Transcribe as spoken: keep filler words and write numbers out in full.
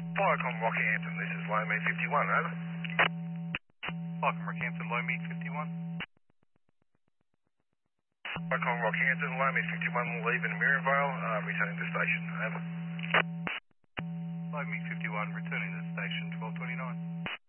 Viacom Rockhampton, this is Low Mead fifty-one, over. Viacom Rockhampton, Low Mead fifty-one. Viacom Rockhampton, Low Mead fifty-one, leaving Mirrenvale, uh, returning to station, over. Low Mead fifty-one, returning to the station, twelve twenty-nine.